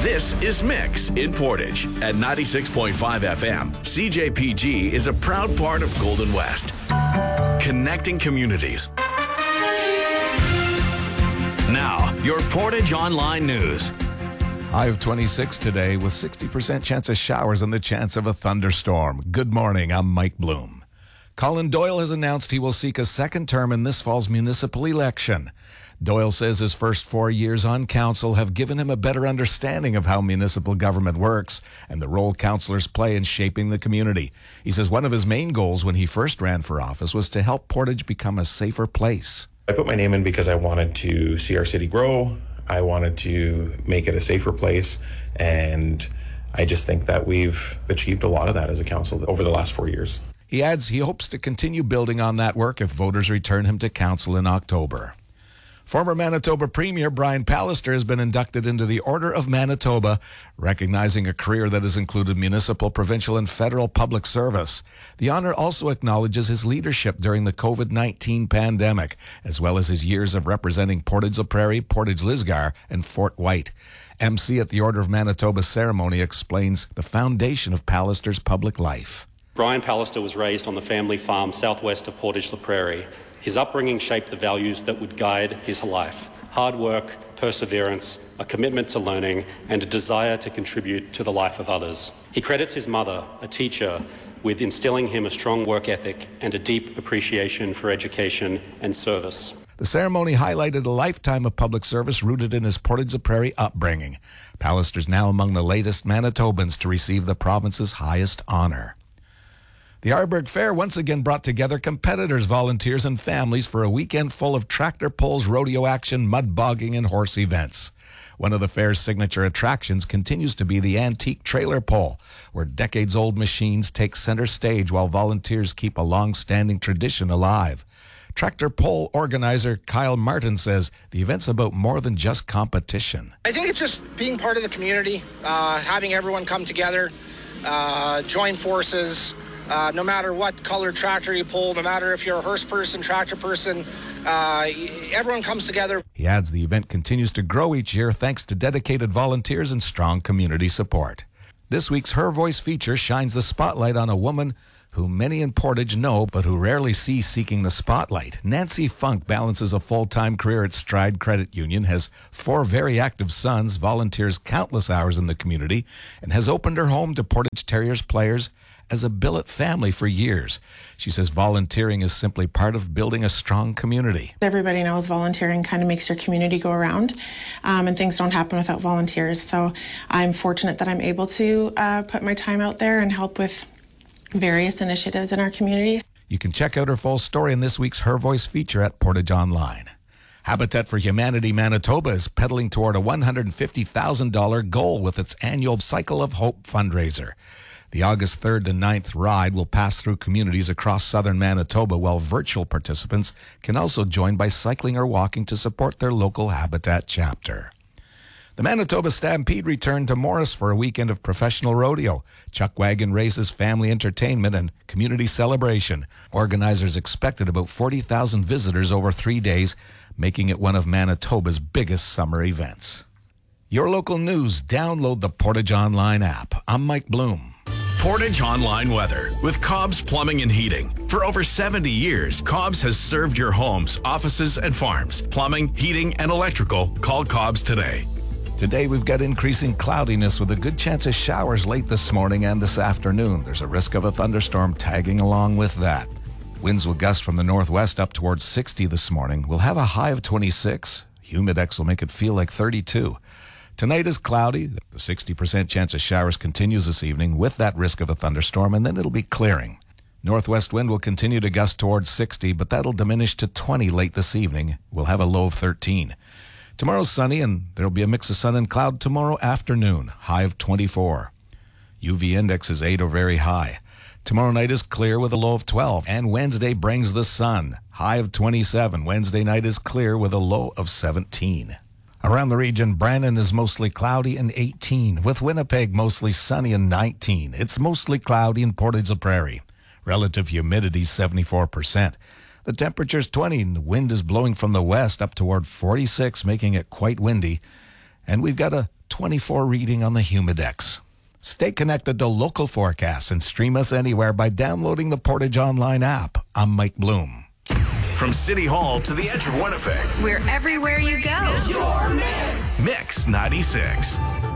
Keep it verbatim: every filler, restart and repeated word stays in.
This is Mix in Portage at ninety-six point five F M. C J P G is a proud part of Golden West, connecting communities. Now, your Portage Online News. High of twenty-six today with sixty percent chance of showers and the chance of a thunderstorm. Good morning, I'm Mike Bloom. Colin Doyle has announced he will seek a second term in this fall's municipal election. Doyle says his first four years on council have given him a better understanding of how municipal government works and the role councillors play in shaping the community. He says one of his main goals when he first ran for office was to help Portage become a safer place. I put my name in because I wanted to see our city grow. I wanted to make it a safer place, and I just think that we've achieved a lot of that as a council over the last four years. He adds he hopes to continue building on that work if voters return him to council in October. Former Manitoba Premier Brian Pallister has been inducted into the Order of Manitoba, recognizing a career that has included municipal, provincial, and federal public service. The honor also acknowledges his leadership during the covid nineteen pandemic, as well as his years of representing Portage-la Prairie, Portage-Lisgar, and Fort White. M C at the Order of Manitoba ceremony explains the foundation of Pallister's public life. Brian Pallister was raised on the family farm southwest of Portage-la Prairie. His upbringing shaped the values that would guide his life: hard work, perseverance, a commitment to learning, and a desire to contribute to the life of others. He credits his mother, a teacher, with instilling him a strong work ethic and a deep appreciation for education and service. The ceremony highlighted a lifetime of public service rooted in his Portage-la Prairie upbringing. Pallister's now among the latest Manitobans to receive the province's highest honor. The Arborg Fair once again brought together competitors, volunteers, and families for a weekend full of tractor pulls, rodeo action, mud bogging, and horse events. One of the fair's signature attractions continues to be the antique trailer pull, where decades-old machines take center stage while volunteers keep a long-standing tradition alive. Tractor pull organizer Kyle Martin says the event's about more than just competition. I think it's just being part of the community, uh, having everyone come together, uh, join forces. Uh, no matter what color tractor you pull, no matter if you're a hearse person, tractor person, uh, everyone comes together. He adds the event continues to grow each year thanks to dedicated volunteers and strong community support. This week's Her Voice feature shines the spotlight on a woman who many in Portage know but who rarely see seeking the spotlight. Nancy Funk balances a full-time career at Stride Credit Union, has four very active sons, volunteers countless hours in the community, and has opened her home to Portage Terriers players as a billet family for years. She says volunteering is simply part of building a strong community. Everybody knows volunteering kind of makes your community go around, um, and things don't happen without volunteers. So I'm fortunate that I'm able to uh, put my time out there and help with various initiatives in our community. You can check out her full story in this week's Her Voice feature at Portage Online. Habitat for Humanity Manitoba is pedaling toward a one hundred fifty thousand dollars goal with its annual Cycle of Hope fundraiser. The August third to ninth ride will pass through communities across southern Manitoba, while virtual participants can also join by cycling or walking to support their local Habitat chapter. The Manitoba Stampede returned to Morris for a weekend of professional rodeo, chuck wagon races, family entertainment, and community celebration. Organizers expected about forty thousand visitors over three days, making it one of Manitoba's biggest summer events. Your local news, download the Portage Online app. I'm Mike Bloom. Portage Online weather with Cobb's Plumbing and Heating. For over seventy years, Cobb's has served your homes, offices, and farms. Plumbing, heating, and electrical. Call Cobb's today. Today we've got increasing cloudiness with a good chance of showers late this morning and this afternoon. There's a risk of a thunderstorm tagging along with that. Winds will gust from the northwest up towards sixty this morning. We'll have a high of twenty-six. Humidex will make it feel like thirty-two. Tonight is cloudy. The sixty percent chance of showers continues this evening with that risk of a thunderstorm, and then it'll be clearing. Northwest wind will continue to gust towards sixty, but that'll diminish to twenty late this evening. We'll have a low of thirteen. Tomorrow's sunny, and there'll be a mix of sun and cloud tomorrow afternoon, high of twenty-four. U V index is eight or very high. Tomorrow night is clear with a low of twelve, and Wednesday brings the sun, high of twenty-seven. Wednesday night is clear with a low of seventeen. Around the region, Brandon is mostly cloudy and eighteen, with Winnipeg mostly sunny and nineteen. It's mostly cloudy in Portage-la Prairie. Relative humidity seventy-four percent. The temperature's twenty, and the wind is blowing from the west up toward forty-six, making it quite windy. And we've got a twenty-four reading on the Humidex. Stay connected to local forecasts and stream us anywhere by downloading the Portage Online app. I'm Mike Bloom. From City Hall to the edge of Winnipeg. We're everywhere you go. Mix ninety-six.